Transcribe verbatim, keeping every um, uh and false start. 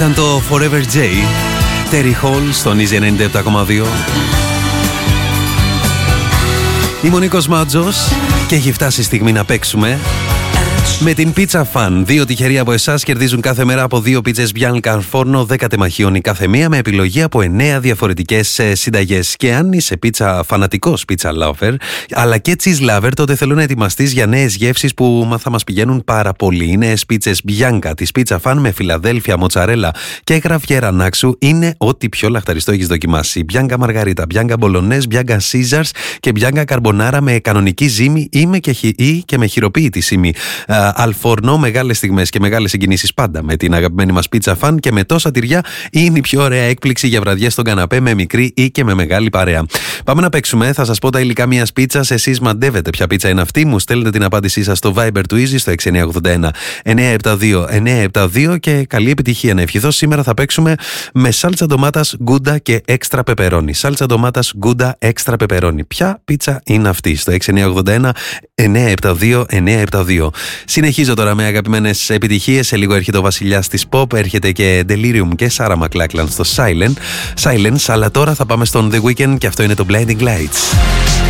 ήταν το Forever J, Terry Hall στον Easy ενενήντα επτά κόμμα δύο. Είμαι ο Νίκος Μάτζος και έχει φτάσει η στιγμή να παίξουμε με την Pizza Fan. Δύο τυχεροί από εσάς κερδίζουν κάθε μέρα από δύο πίτσες Bianca Forno, δέκα τεμαχίων η κάθε μία, με επιλογή από εννέα διαφορετικές συνταγές. Και αν είσαι πίτσα φανατικός pizza lover, αλλά και cheese lover, τότε θέλω να ετοιμαστείς για νέες γεύσεις που θα μας πηγαίνουν πάρα πολύ. Οι νέες πίτσες Bianca της Pizza Fan με Φιλαδέλφια, μοτσαρέλα και γραφιέρα ανάξου είναι ό,τι πιο λαχταριστό έχεις δοκιμάσει. Bianca Margarita, Bianca Bolognese, Bianca Caesars και Bianca Carbonara με κανονική ζύμη ή, με και, χι, ή και με χειροποίητη ζύμη. Αλφορνό, μεγάλες στιγμές και μεγάλες συγκινήσεις πάντα με την αγαπημένη μας Pizza Fan, και με τόσα τυριά είναι η πιο ωραία έκπληξη για βραδιές στον καναπέ με μικρή ή και με μεγάλη παρέα. Πάμε να παίξουμε. Θα σας πω τα υλικά μιας πίτσας. Εσείς μαντεύετε ποια πίτσα είναι αυτή. Μου στέλνετε την απάντησή σας στο Viber του Easy στο έξι εννιά οκτώ ένα εννιά επτά δύο εννιά επτά δύο και καλή επιτυχία να ευχηθώ. Σήμερα θα παίξουμε με σάλτσα ντομάτας γκούντα και έξτρα πεπερόνι. Σάλτσα ντομάτας γκούντα έξτρα πεπερόνι. Ποια πίτσα είναι αυτή? Στο έξι εννιά οκτώ ένα εννιά επτά δύο εννιά επτά δύο. Συνεχίζω τώρα με αγαπημένες επιτυχίες. Σε λίγο έρχεται ο βασιλιάς της pop, έρχεται και Delirium και Sarah McLachlan στο Silent. Silence, αλλά τώρα θα πάμε στον The Weeknd και αυτό είναι το Blinding Lights.